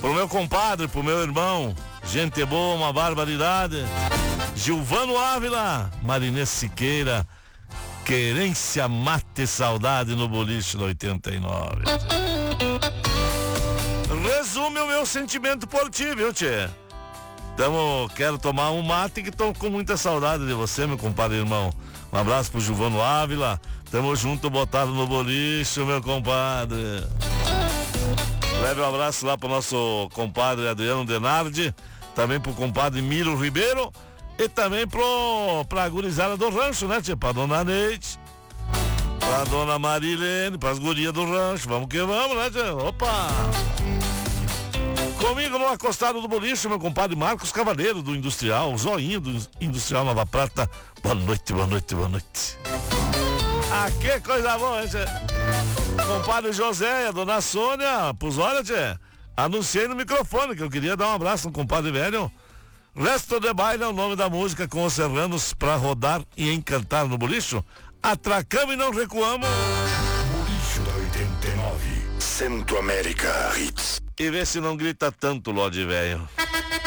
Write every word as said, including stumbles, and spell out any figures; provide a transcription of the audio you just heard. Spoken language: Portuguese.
Pro meu compadre, pro meu irmão, gente boa, uma barbaridade. Gilvano Ávila, Marinês Siqueira, querência mate saudade no boliche do oitenta e nove. Resume o meu sentimento por ti, viu, tchê? Tamo, quero tomar um mate que tô com muita saudade de você, meu compadre irmão. Um abraço pro Gilvano Ávila. Tamo junto, botado no boliche, meu compadre. Leve um abraço lá pro nosso compadre Adriano Denardi, também pro compadre Miro Ribeiro e também pro, pra gurizada do rancho, né, tia? Pra dona Neide, pra dona Marilene, pras gurias do rancho. Vamos que vamos, né, tia? Opa! Comigo no acostado do boliche, meu compadre Marcos Cavaleiro, do Industrial, o Zoinho do Industrial Nova Prata. Boa noite, boa noite, boa noite. Ah, que coisa boa, hein, tia? Compadre José e a dona Sônia, pus olha, tia, anunciei no microfone que eu queria dar um abraço no compadre velho. Resto de baile é o nome da música com os serranos pra rodar e encantar no bolicho. Atracamos e não recuamos. Bolicho da oitenta e nove, Centro América Hits. E vê se não grita tanto, Lorde velho.